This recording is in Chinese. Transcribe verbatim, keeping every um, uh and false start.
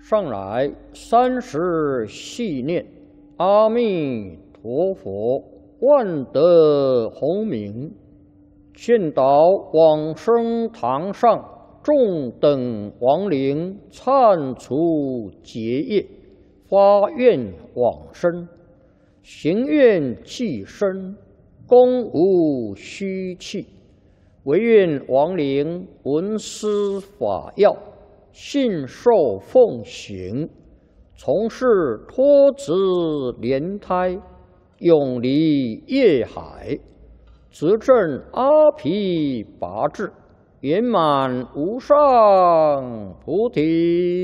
上来三十细念，阿弥陀佛，万德洪名，见到往生堂上众等亡灵忏除结业，发愿往生，行愿济身，功无虚弃，唯愿亡灵闻思法要，信受奉行，从事脱子莲胎，永离业海，执证阿毗跋致，圆满无上菩提。